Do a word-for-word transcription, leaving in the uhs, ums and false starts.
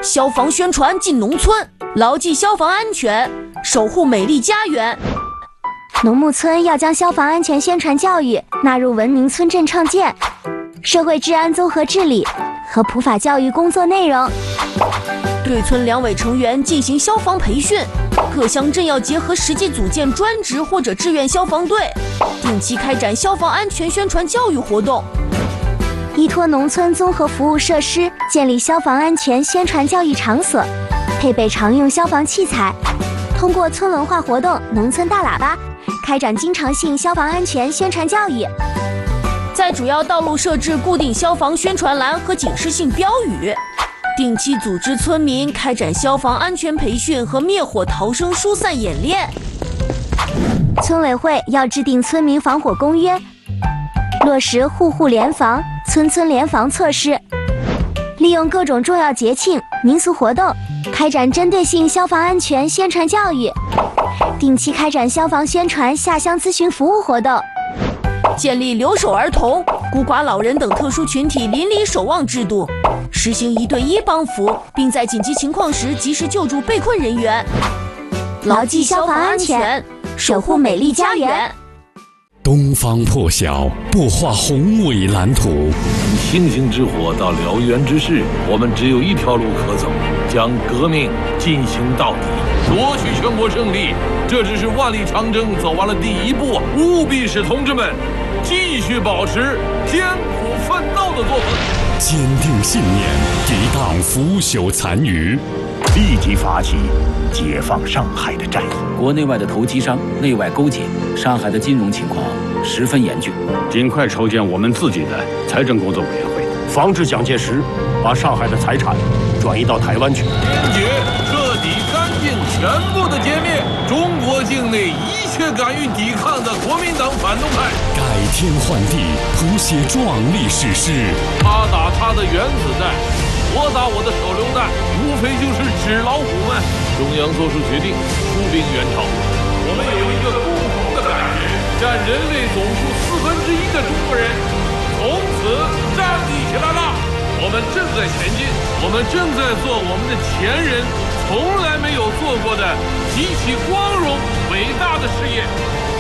消防宣传进农村，牢记消防安全，守护美丽家园。 农牧村要将消防安全宣传教育纳入文明村镇创建、社会治安综合治理和普法教育工作内容。 对村两委成员进行消防培训，各乡镇要结合实际组建专职或者志愿消防队，定期开展消防安全宣传教育活动。 依托农村综合服务设施，建立消防安全宣传教育场所，配备常用消防器材，通过村文化活动、农村大喇叭，开展经常性消防安全宣传教育。 在主要道路设置固定消防宣传栏和警示性标语，定期组织村民开展消防安全培训和灭火逃生疏散演练。 村委会要制定村民防火公约，落实户户联防、村村联防措施，利用各种重要节庆、民俗活动，开展针对性消防安全宣传教育，定期开展消防宣传下乡咨询服务活动， 建立留守儿童、孤寡老人等特殊群体邻里守望制度，实行一对一帮扶，并在紧急情况时及时救助被困人员， 牢记消防安全，守护美丽家园。 东方破晓，擘画宏伟蓝图。 从星星之火到燎原之势，我们只有一条路可走，将革命进行到底，夺取全国胜利。这只是万里长征走完了第一步，务必使同志们继续保持艰苦奋斗的作风， 坚定信念，抵挡腐朽残余， 立即发起解放上海的战役。 国内外的投机商内外勾结，上海的金融情况十分严峻， 尽快筹建我们自己的财政工作委员会， 防止蒋介石把上海的财产转移到台湾去。 坚决、彻底、干净、全部的歼灭中国境内一切敢于抵抗的国民党反动派， 改天换地，谱写壮丽史诗。 他打他的原子弹，我打我的手榴弹，无非就是纸老虎们。中央做出决定，出兵援朝。我们有一个共同的感觉，占人类总数四分之一的中国人从此站立起来了。我们正在前进，我们正在做我们的前人从来没有做过的极其光荣伟大的事业。